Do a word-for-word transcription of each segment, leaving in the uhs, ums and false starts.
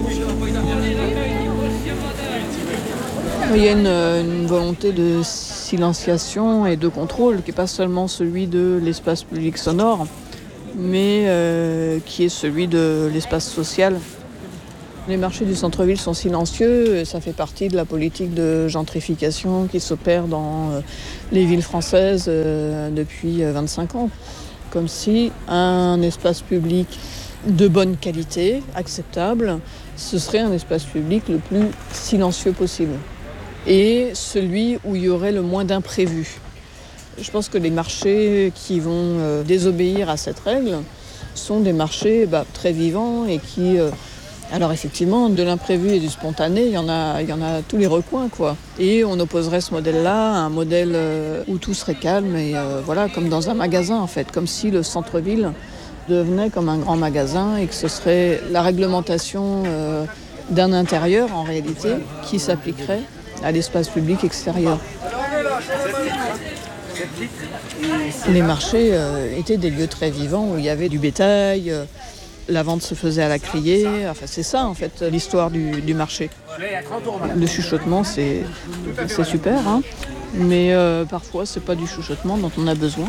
Il y a une, une volonté de silenciation et de contrôle qui n'est pas seulement celui de l'espace public sonore, mais euh, qui est celui de l'espace social. Les marchés du centre-ville sont silencieux et ça fait partie de la politique de gentrification qui s'opère dans euh, les villes françaises euh, depuis vingt-cinq ans. Comme si un espace public de bonne qualité, acceptable, ce serait un espace public le plus silencieux possible. Et celui où il y aurait le moins d'imprévus. Je pense que les marchés qui vont euh, désobéir à cette règle sont des marchés bah, très vivants et qui... Euh, alors effectivement, de l'imprévu et du spontané, il y en a, il y en a à tous les recoins, quoi. Et on opposerait ce modèle-là à un modèle euh, où tout serait calme et euh, voilà, comme dans un magasin en fait, comme si le centre-ville devenait comme un grand magasin et que ce serait la réglementation euh, d'un intérieur en réalité qui s'appliquerait à l'espace public extérieur. Les marchés euh, étaient des lieux très vivants où il y avait du bétail. Euh, La vente se faisait à la criée, enfin c'est ça en fait l'histoire du, du marché. Le chuchotement c'est, c'est super, hein, mais euh, parfois c'est pas du chuchotement dont on a besoin.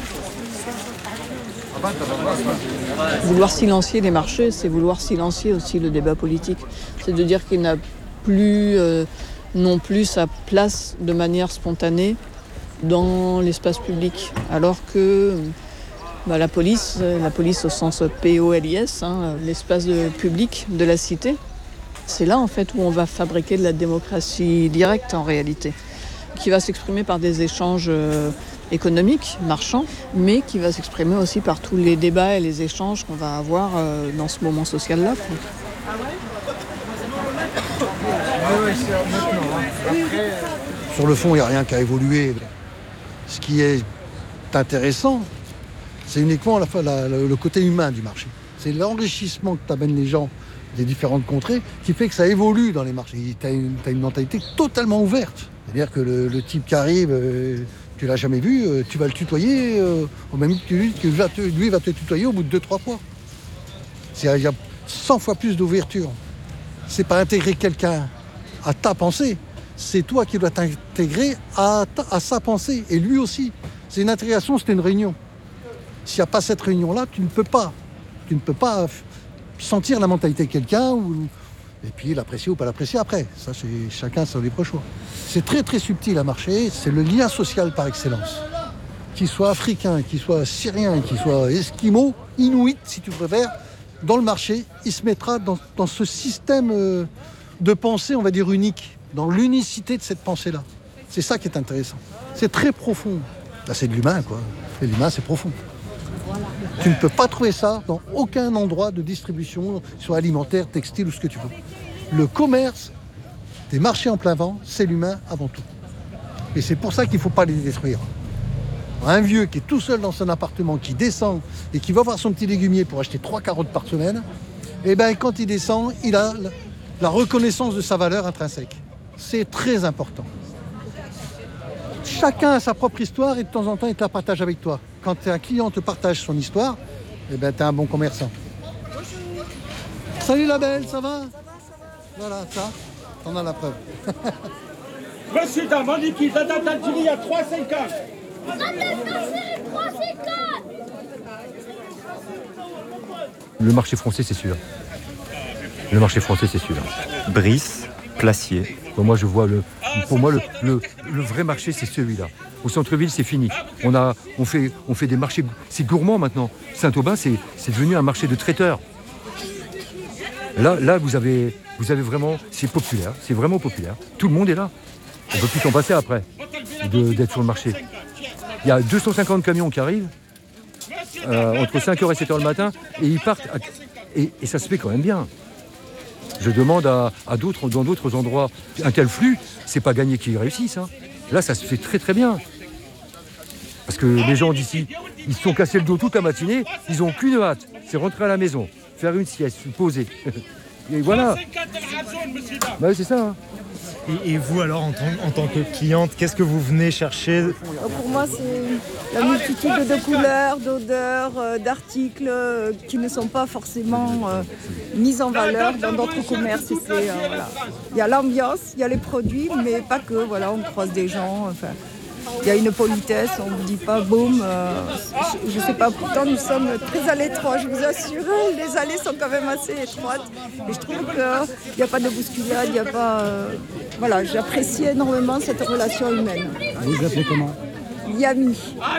Vouloir silencier les marchés, c'est vouloir silencier aussi le débat politique. C'est de dire qu'il n'a plus euh, non plus sa place de manière spontanée dans l'espace public, alors que Bah, la police, la police au sens P O L I S, hein, l'espace de, public de la cité, c'est là en fait où on va fabriquer de la démocratie directe en réalité, qui va s'exprimer par des échanges euh, économiques, marchands, mais qui va s'exprimer aussi par tous les débats et les échanges qu'on va avoir euh, dans ce moment social-là. Sur le fond, il n'y a rien qu'à évoluer. Ce qui est intéressant, c'est uniquement la, la, le côté humain du marché. C'est l'enrichissement que t'amènent les gens des différentes contrées qui fait que ça évolue dans les marchés. Tu as une, t'as une mentalité totalement ouverte. C'est-à-dire que le, le type qui arrive, euh, tu l'as jamais vu, euh, tu vas le tutoyer euh, au même titre que lui, que va te, lui va te tutoyer au bout de deux, trois fois. Il y a cent fois plus d'ouverture. C'est pas intégrer quelqu'un à ta pensée, c'est toi qui dois t'intégrer à, ta, à sa pensée, et lui aussi. C'est une intégration, c'était une réunion. S'il n'y a pas cette réunion-là, tu ne peux pas. Tu ne peux pas sentir la mentalité de quelqu'un ou... et puis l'apprécier ou pas l'apprécier après. Ça, c'est chacun son libre choix. C'est très très subtil à marcher. C'est le lien social par excellence. Qu'il soit africain, qu'il soit syrien, qu'il soit esquimau, inuit si tu préfères, dans le marché, il se mettra dans, dans ce système de pensée, on va dire unique, dans l'unicité de cette pensée-là. C'est ça qui est intéressant. C'est très profond. Là, c'est de l'humain, quoi. Et l'humain, c'est profond. Tu ne peux pas trouver ça dans aucun endroit de distribution, soit alimentaire, textile ou ce que tu veux. Le commerce des marchés en plein vent, c'est l'humain avant tout. Et c'est pour ça qu'il ne faut pas les détruire. Un vieux qui est tout seul dans son appartement, qui descend et qui va voir son petit légumier pour acheter trois carottes par semaine, et bien quand il descend, il a la reconnaissance de sa valeur intrinsèque. C'est très important. Chacun a sa propre histoire et de temps en temps, il te la partage avec toi. Quand un client te partage son histoire, eh ben, tu es un bon commerçant. Bonjour. Salut la belle, ça va? Ça va, ça va. Voilà, ça, t'en as la preuve. Monsieur, dame, en liquide, la date d'Algérie à trois cinquante. Le marché français, c'est sûr. Le marché français, c'est sûr. Brice, Placier. Pour moi, je vois le, pour moi, le, le, le vrai marché, c'est celui-là. Au centre-ville, c'est fini. On, a, on, fait, on fait des marchés... C'est gourmand maintenant. Saint-Aubin, c'est, c'est devenu un marché de traiteurs. Là, là vous, avez, vous avez vraiment... C'est populaire. C'est vraiment populaire. Tout le monde est là. On ne peut plus s'en passer après de, d'être sur le marché. Il y a deux cent cinquante camions qui arrivent euh, entre cinq heures et sept heures le matin et ils partent. À, et, et ça se fait quand même bien. Je demande à, à d'autres, dans d'autres endroits, un tel flux, c'est pas gagné qu'ils réussissent. Hein. Là, ça se fait très très bien. Parce que les gens d'ici, ils se sont cassés le dos toute la matinée, ils n'ont qu'une hâte, c'est rentrer à la maison, faire une sieste, se poser. Et voilà. Bah, c'est ça. Hein. Et, et vous alors, en tant, en tant que cliente, qu'est-ce que vous venez chercher? Pour moi, c'est la multitude de couleurs, d'odeurs, euh, d'articles euh, qui ne sont pas forcément euh, mis en valeur dans d'autres commerces. Et c'est, euh, voilà. Il y a l'ambiance, il y a les produits, mais pas que. Voilà, on croise des gens. Enfin, il y a une politesse, on ne vous dit pas boum. Euh, je ne sais pas, pourtant nous sommes très à l'étroit, je vous assure. Les allées sont quand même assez étroites. Et je trouve qu'il n'y a pas de bousculade, il n'y a pas. Euh, voilà, j'apprécie énormément cette relation humaine. Vous vous appelez comment? Yami.